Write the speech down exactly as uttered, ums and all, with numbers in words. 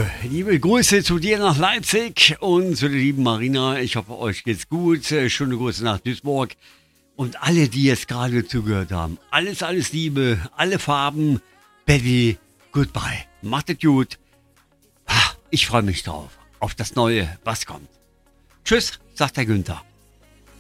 liebe Grüße zu dir nach Leipzig und zu der lieben Marina. Ich hoffe, euch geht's gut. Schöne Grüße nach Duisburg. Und alle, die jetzt gerade zugehört haben. Alles, alles Liebe, alle Farben. Betty, goodbye. Macht es gut. Ich freue mich drauf. Auf das Neue, was kommt. Tschüss, sagt der Günther.